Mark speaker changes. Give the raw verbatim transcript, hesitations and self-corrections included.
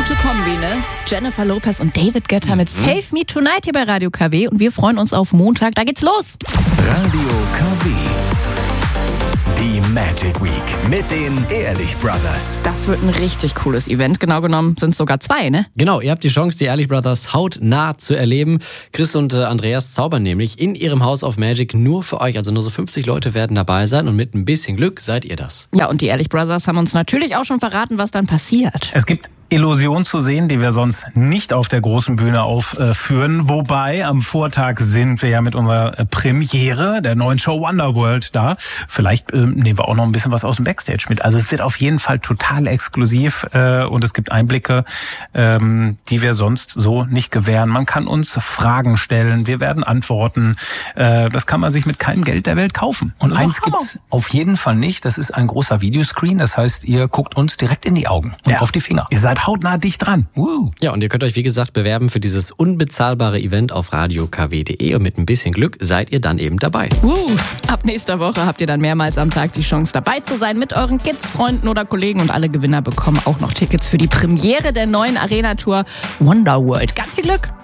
Speaker 1: gute Kombi, ne? Jennifer Lopez und David Guetta mit mhm. Save Me Tonight hier bei Radio K W und wir freuen uns auf Montag. Da geht's los.
Speaker 2: Radio K W. Die Magic Week mit den Ehrlich Brothers.
Speaker 1: Das wird ein richtig cooles Event. Genau genommen sind es sogar zwei, ne?
Speaker 3: Genau, ihr habt die Chance, die Ehrlich Brothers hautnah zu erleben. Chris und äh, Andreas zaubern nämlich in ihrem House of Magic nur für euch. Also nur so fünfzig Leute werden dabei sein und mit ein bisschen Glück seid ihr das.
Speaker 1: Ja, und die Ehrlich Brothers haben uns natürlich auch schon verraten, was dann passiert.
Speaker 4: Es gibt Illusion zu sehen, die wir sonst nicht auf der großen Bühne aufführen. Wobei, am Vortag sind wir ja mit unserer Premiere der neuen Show Wonderworld da. Vielleicht äh, nehmen wir auch noch ein bisschen was aus dem Backstage mit. Also es wird auf jeden Fall total exklusiv äh, und es gibt Einblicke, ähm, die wir sonst so nicht gewähren. Man kann uns Fragen stellen, wir werden antworten. Äh, das kann man sich mit keinem Geld der Welt kaufen.
Speaker 5: Und eins gibt's auf jeden Fall nicht. Das ist ein großer Videoscreen. Das heißt, ihr guckt uns direkt in die Augen und
Speaker 4: ja.
Speaker 5: auf die Finger.
Speaker 4: Ihr seid hautnah dicht dran.
Speaker 3: Uh. Ja, und ihr könnt euch, wie gesagt, bewerben für dieses unbezahlbare Event auf radio k w punkt de und mit ein bisschen Glück seid ihr dann eben dabei.
Speaker 1: Uh. Ab nächster Woche habt ihr dann mehrmals am Tag die Chance, dabei zu sein mit euren Kids, Freunden oder Kollegen und alle Gewinner bekommen auch noch Tickets für die Premiere der neuen Arena-Tour Wonderworld. Ganz viel Glück!